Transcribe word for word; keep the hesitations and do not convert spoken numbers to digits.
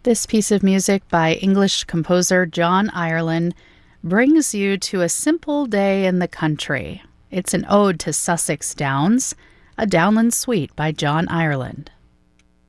This piece of music by English composer John Ireland brings you to a simple day in the country. It's an ode to Sussex Downs, a Downland suite by John Ireland.